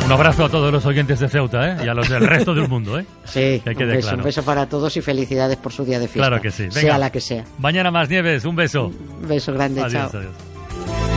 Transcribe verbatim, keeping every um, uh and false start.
Un abrazo a todos los oyentes de Ceuta, ¿eh? Y a los del resto del mundo, ¿eh? Sí, que un, quede beso, claro. un beso para todos y felicidades por su día de fiesta. Claro que sí. Venga. Sea la que sea. Mañana más, Nieves, un beso. Un beso grande, adiós, chao. Adiós.